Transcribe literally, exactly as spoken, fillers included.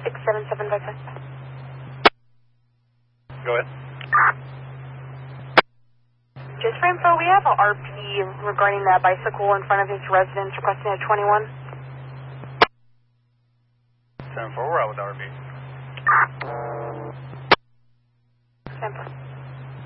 six seven seven five five. Go ahead. Just for info, we have a R P regarding that bicycle in front of his residence requesting a twenty-one. seven four, we're out with R P. Sample.